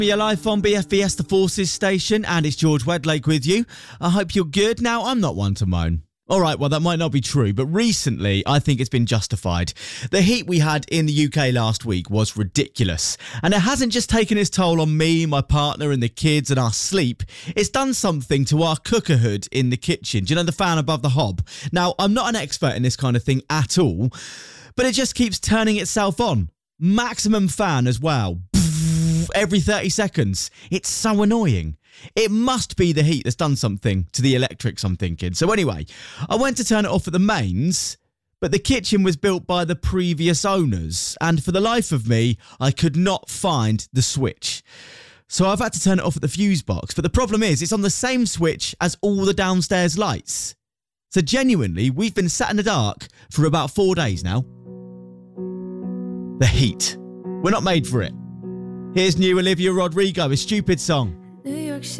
You're live on BFBS The Forces station, and it's George Wedlake with you. I hope you're good. Now, I'm not one to moan. Alright, well, that might not be true, but recently I think it's been justified. The heat we had in the UK last week was ridiculous, and it hasn't just taken its toll on me, my partner and the kids and our sleep, it's done something to our cooker hood in the kitchen. Do you know the fan above the hob? Now, I'm not an expert in this kind of thing at all, but it just keeps turning itself on. Maximum fan as well. Every 30 seconds. It's so annoying. It must be the heat that's done something to the electrics, I'm thinking. So anyway, I went to turn it off at the mains, but the kitchen was built by the previous owners, and for the life of me, I could not find the switch. So I've had to turn it off at the fuse box, but the problem is it's on the same switch as all the downstairs lights. So genuinely, we've been sat in the dark for about 4 days now. The heat. We're not made for it. Here's new Olivia Rodrigo, a stupid song.